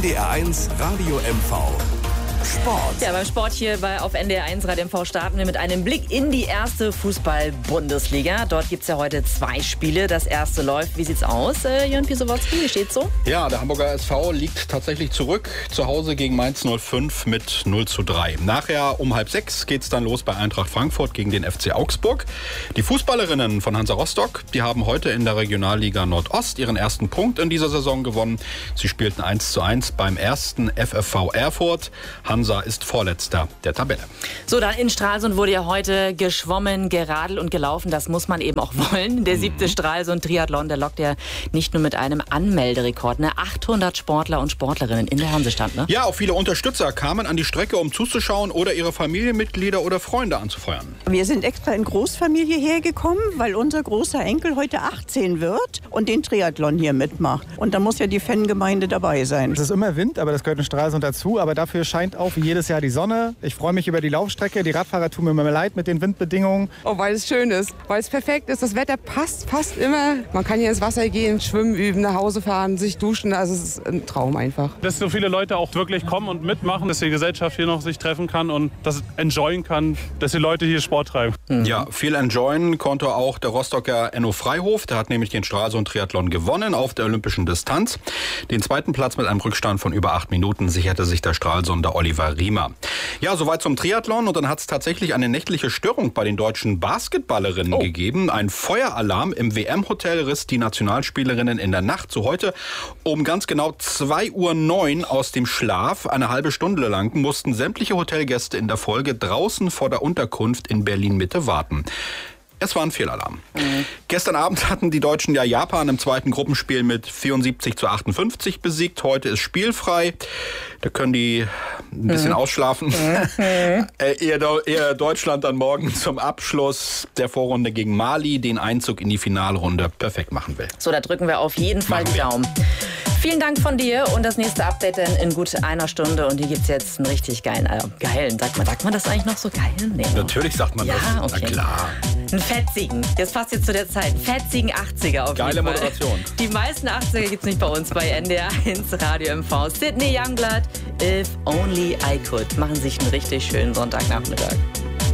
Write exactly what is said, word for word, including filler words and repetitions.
N D R eins Radio M V. Sport. Ja, beim Sport hier bei, auf N D R eins Radio M V starten wir mit einem Blick in die erste Fußball-Bundesliga. Dort gibt es ja heute zwei Spiele. Das erste läuft. Wie sieht's aus, äh, Jörn Pisowotzki? Wie steht's so? Ja, der Hamburger S V liegt tatsächlich zurück. Zu Hause gegen Mainz null fünf mit null zu drei. Nachher um halb sechs geht's dann los bei Eintracht Frankfurt gegen den F C Augsburg. Die Fußballerinnen von Hansa Rostock, die haben heute in der Regionalliga Nordost ihren ersten Punkt in dieser Saison gewonnen. Sie spielten eins zu eins beim ersten F F V Erfurt. Hansa ist Vorletzter der Tabelle. So, dann in Stralsund wurde ja heute geschwommen, geradelt und gelaufen. Das muss man eben auch wollen. Der siebte Stralsund-Triathlon, der lockt ja nicht nur mit einem Anmelderekord. Ne? achthundert Sportler und Sportlerinnen in der Hansestadt. Ne? Ja, auch viele Unterstützer kamen an die Strecke, um zuzuschauen oder ihre Familienmitglieder oder Freunde anzufeuern. Wir sind extra in Großfamilie hergekommen, weil unser großer Enkel heute achtzehn wird und den Triathlon hier mitmacht. Und da muss ja die Fangemeinde dabei sein. Es ist immer Wind, aber das gehört in Stralsund dazu. Aber dafür scheint auch wie jedes Jahr die Sonne. Ich freue mich über die Laufstrecke. Die Radfahrer tun mir immer leid mit den Windbedingungen. Oh, weil es schön ist, weil es perfekt ist. Das Wetter passt fast immer. Man kann hier ins Wasser gehen, schwimmen üben, nach Hause fahren, sich duschen. Also es ist ein Traum einfach. Dass so viele Leute auch wirklich kommen und mitmachen, dass die Gesellschaft hier noch sich treffen kann und das enjoyen kann, dass die Leute hier Sport treiben. Mhm. Ja, viel enjoyen konnte auch der Rostocker Enno Freihof. Der hat nämlich den Stralsund-Triathlon gewonnen auf der olympischen Distanz. Den zweiten Platz mit einem Rückstand von über acht Minuten sicherte sich der Stralsunder Oliver Riemer. Ja, soweit zum Triathlon. Und dann hat es tatsächlich eine nächtliche Störung bei den deutschen Basketballerinnen oh. gegeben. Ein Feueralarm im W M-Hotel riss die Nationalspielerinnen in der Nacht zu heute um ganz genau zwei Uhr neun aus dem Schlaf. Eine halbe Stunde lang mussten sämtliche Hotelgäste in der Folge draußen vor der Unterkunft in Berlin-Mitte warten. Es war ein Fehlalarm. Mhm. Gestern Abend hatten die Deutschen ja Japan im zweiten Gruppenspiel mit vierundsiebzig zu achtundfünfzig besiegt. Heute ist spielfrei. Da können die ein bisschen mhm. ausschlafen. Mhm. ehe, ehe Deutschland dann morgen zum Abschluss der Vorrunde gegen Mali den Einzug in die Finalrunde perfekt machen will. So, da drücken wir auf jeden Fall die Daumen. Vielen Dank von dir und das nächste Update dann in gut einer Stunde. Und hier gibt es jetzt einen richtig geilen, äh, geilen, sagt man, sagt man das eigentlich noch so geil? Nee, natürlich sagt man ja, das, okay. Na klar. Ein fetzigen, das passt jetzt zu der Zeit, fetzigen achtziger auf Geile jeden Fall. Moderation. Die meisten achtziger gibt es nicht bei uns, bei N D R eins Radio M V. Sydney Youngblood, If Only I Could. Machen sich einen richtig schönen Sonntagnachmittag.